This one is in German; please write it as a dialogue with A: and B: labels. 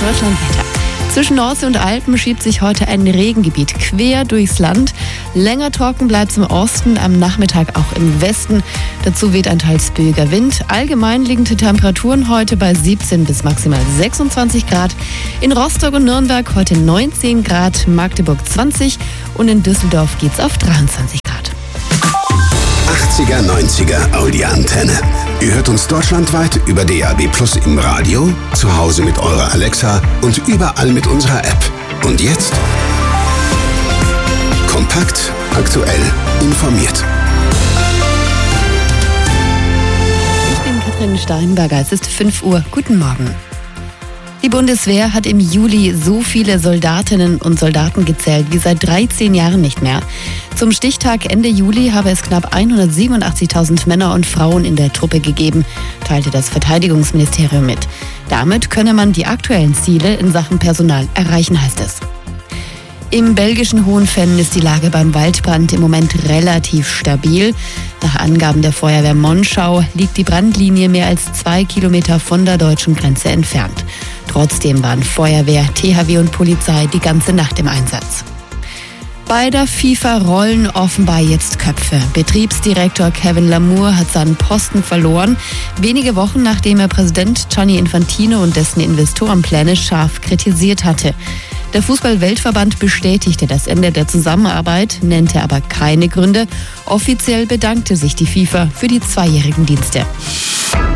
A: Deutschland weiter. Zwischen Nordsee und Alpen schiebt sich heute ein Regengebiet quer durchs Land. Länger trocken bleibt es im Osten, am Nachmittag auch im Westen. Dazu weht ein teils böiger Wind. Allgemein liegen die Temperaturen heute bei 17 bis maximal 26 Grad. In Rostock und Nürnberg heute 19 Grad, Magdeburg 20 und in Düsseldorf geht's auf 23 Grad.
B: 80er, 90er Audi-Antenne. Ihr hört uns deutschlandweit über DAB+ im Radio, zu Hause mit eurer Alexa und überall mit unserer App. Und jetzt? Kompakt, aktuell, informiert.
A: Ich bin Katrin Steinberger, es ist 5 Uhr. Guten Morgen. Die Bundeswehr hat im Juli so viele Soldatinnen und Soldaten gezählt wie seit 13 Jahren nicht mehr. Zum Stichtag Ende Juli habe es knapp 187.000 Männer und Frauen in der Truppe gegeben, teilte das Verteidigungsministerium mit. Damit könne man die aktuellen Ziele in Sachen Personal erreichen, heißt es. Im belgischen Hohenfenn ist die Lage beim Waldbrand im Moment relativ stabil. Nach Angaben der Feuerwehr Monschau liegt die Brandlinie mehr als 2 Kilometer von der deutschen Grenze entfernt. Trotzdem waren Feuerwehr, THW und Polizei die ganze Nacht im Einsatz. Bei der FIFA rollen offenbar jetzt Köpfe. Betriebsdirektor Kevin Lamour hat seinen Posten verloren, wenige Wochen nachdem er Präsident Gianni Infantino und dessen Investorenpläne scharf kritisiert hatte. Der Fußball-Weltverband bestätigte das Ende der Zusammenarbeit, nannte aber keine Gründe. Offiziell bedankte sich die FIFA für die 2-jährigen Dienste.